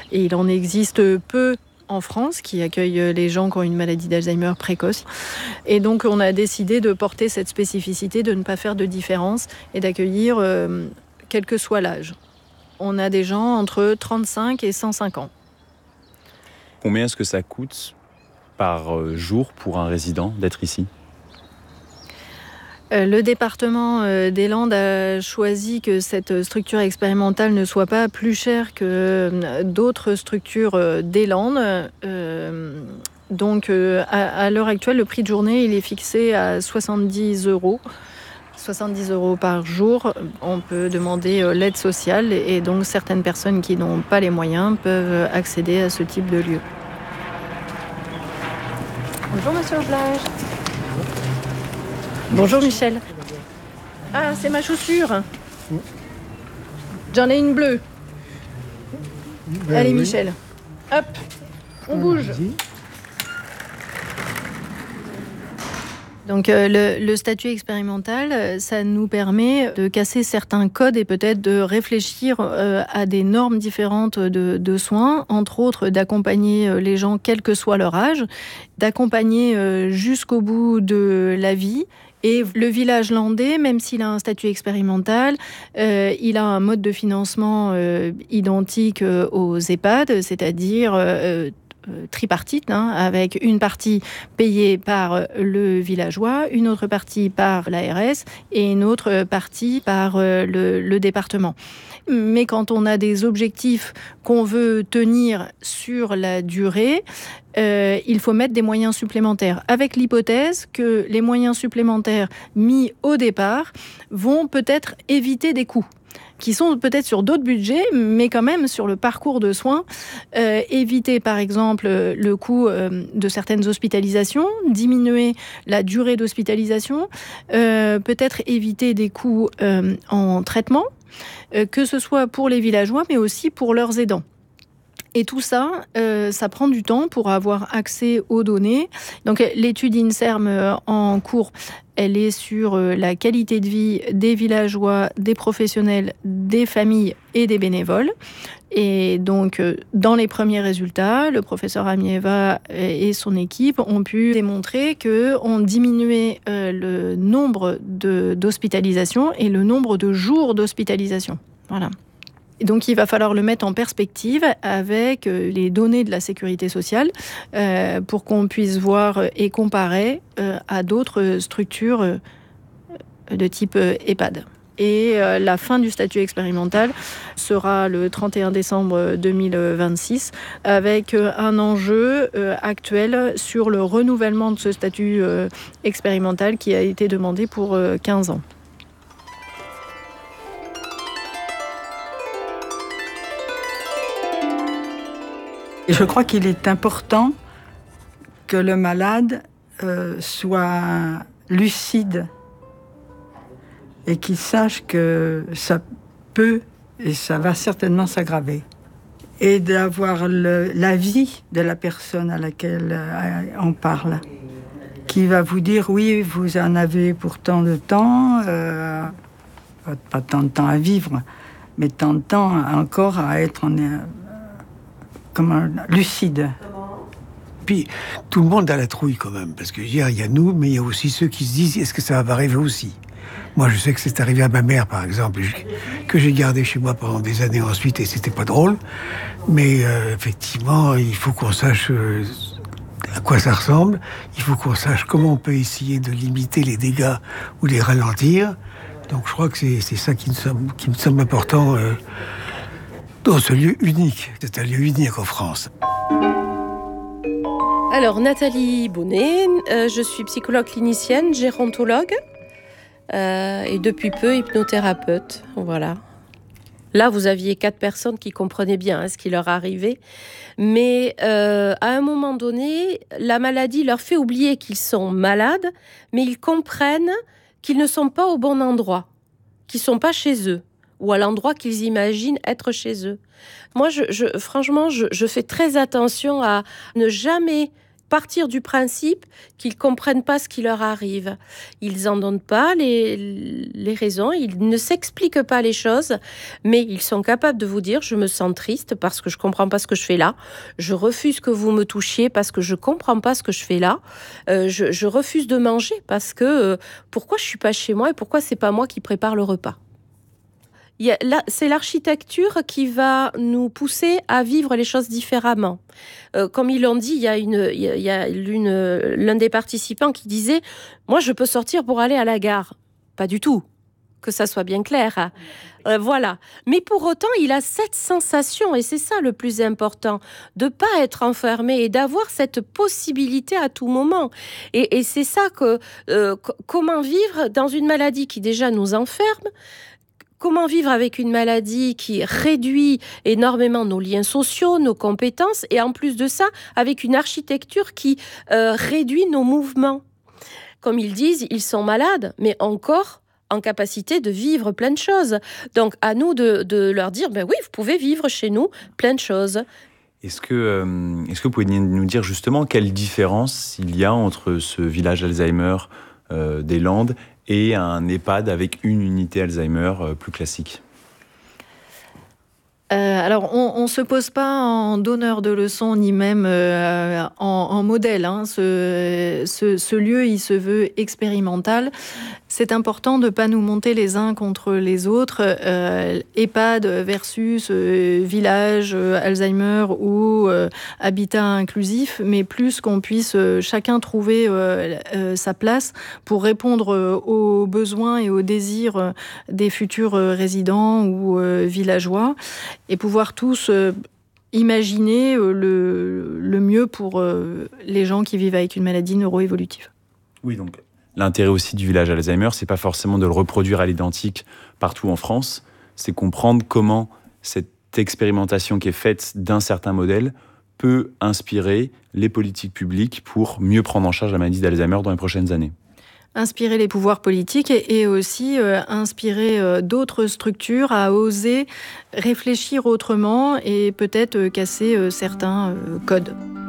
Et il en existe peu en France qui accueillent les gens qui ont une maladie d'Alzheimer précoce. Et donc on a décidé de porter cette spécificité, de ne pas faire de différence et d'accueillir quel que soit l'âge. On a des gens entre 35 et 105 ans. Combien est-ce que ça coûte par jour pour un résident d'être ici ? Le département des Landes a choisi que cette structure expérimentale ne soit pas plus chère que d'autres structures des Landes. Donc à l'heure actuelle, le prix de journée il est fixé à 70 €. 70 € par jour. On peut demander l'aide sociale et donc certaines personnes qui n'ont pas les moyens peuvent accéder à ce type de lieu. Bonjour Monsieur Oblage. Bonjour Michel. Ah, c'est ma chaussure. J'en ai une bleue. Allez Michel. Hop, on bouge. Donc le statut expérimental, ça nous permet de casser certains codes et peut-être de réfléchir à des normes différentes de soins, entre autres d'accompagner les gens quel que soit leur âge, d'accompagner jusqu'au bout de la vie. Et le village landais, même s'il a un statut expérimental, il a un mode de financement identique aux EHPAD, c'est-à-dire tripartite, avec une partie payée par le villageois, une autre partie par l'ARS et une autre partie par le département. Mais quand on a des objectifs qu'on veut tenir sur la durée, il faut mettre des moyens supplémentaires, avec l'hypothèse que les moyens supplémentaires mis au départ vont peut-être éviter des coûts qui sont peut-être sur d'autres budgets, mais quand même sur le parcours de soins. Éviter, par exemple, le coût de certaines hospitalisations, diminuer la durée d'hospitalisation, peut-être éviter des coûts en traitement, que ce soit pour les villageois, mais aussi pour leurs aidants. Et tout ça, ça prend du temps pour avoir accès aux données. Donc l'étude INSERM en cours, elle est sur la qualité de vie des villageois, des professionnels, des familles et des bénévoles. Et donc, dans les premiers résultats, le professeur Amieva et son équipe ont pu démontrer qu'on diminuait le nombre d'hospitalisations et le nombre de jours d'hospitalisation. Voilà. Donc il va falloir le mettre en perspective avec les données de la sécurité sociale pour qu'on puisse voir et comparer à d'autres structures de type EHPAD. Et la fin du statut expérimental sera le 31 décembre 2026 avec un enjeu actuel sur le renouvellement de ce statut expérimental qui a été demandé pour 15 ans. Et je crois qu'il est important que le malade soit lucide et qu'il sache que ça peut et ça va certainement s'aggraver. Et d'avoir l'avis de la personne à laquelle on parle, qui va vous dire oui, vous en avez pour tant de temps, pas tant de temps à vivre, mais tant de temps encore à être lucide. Puis, tout le monde a la trouille quand même, parce que il y a nous, mais il y a aussi ceux qui se disent, est-ce que ça va arriver aussi ? Moi, je sais que c'est arrivé à ma mère, par exemple, que j'ai gardé chez moi pendant des années ensuite, et c'était pas drôle. Mais effectivement, il faut qu'on sache à quoi ça ressemble. Il faut qu'on sache comment on peut essayer de limiter les dégâts ou les ralentir. Donc, je crois que c'est ça qui me semble important dans ce lieu unique. C'est un lieu unique en France. Alors, Nathalie Bonnet, je suis psychologue clinicienne, gérontologue et depuis peu hypnothérapeute. Voilà. Là, vous aviez 4 personnes qui comprenaient bien ce qui leur arrivait. Mais à un moment donné, la maladie leur fait oublier qu'ils sont malades, mais ils comprennent qu'ils ne sont pas au bon endroit, qu'ils ne sont pas chez eux, ou à l'endroit qu'ils imaginent être chez eux. Moi, franchement, je fais très attention à ne jamais partir du principe qu'ils ne comprennent pas ce qui leur arrive. Ils n'en donnent pas les raisons, ils ne s'expliquent pas les choses, mais ils sont capables de vous dire « je me sens triste parce que je ne comprends pas ce que je fais là, je refuse que vous me touchiez parce que je ne comprends pas ce que je fais là, je refuse de manger parce que pourquoi je ne suis pas chez moi et pourquoi ce n'est pas moi qui prépare le repas ?» C'est l'architecture qui va nous pousser à vivre les choses différemment. Comme ils l'ont dit, il y a l'un des participants qui disait « Moi, je peux sortir pour aller à la gare. » Pas du tout, que ça soit bien clair. Voilà. Mais pour autant, il a cette sensation, et c'est ça le plus important, de ne pas être enfermé et d'avoir cette possibilité à tout moment. Et c'est ça que comment vivre dans une maladie qui déjà nous enferme. Comment vivre avec une maladie qui réduit énormément nos liens sociaux, nos compétences, et en plus de ça, avec une architecture qui réduit nos mouvements. Comme ils disent, ils sont malades, mais encore en capacité de vivre plein de choses. Donc, à nous de leur dire, ben oui, vous pouvez vivre chez nous plein de choses. Est-ce que vous pouvez nous dire justement quelle différence il y a entre ce village Alzheimer des Landes et un EHPAD avec une unité Alzheimer plus classique? Alors, on ne se pose pas en donneur de leçons, ni même en modèle. Hein. Ce lieu, il se veut expérimental. C'est important de ne pas nous monter les uns contre les autres. EHPAD versus village Alzheimer ou habitat inclusif, mais plus qu'on puisse chacun trouver sa place pour répondre aux besoins et aux désirs des futurs résidents ou villageois, et pouvoir tous imaginer le mieux pour les gens qui vivent avec une maladie neuroévolutive. Oui, donc l'intérêt aussi du village Alzheimer, c'est pas forcément de le reproduire à l'identique partout en France, c'est comprendre comment cette expérimentation qui est faite d'un certain modèle peut inspirer les politiques publiques pour mieux prendre en charge la maladie d'Alzheimer dans les prochaines années. Inspirer les pouvoirs politiques et aussi inspirer d'autres structures à oser réfléchir autrement et peut-être casser certains codes.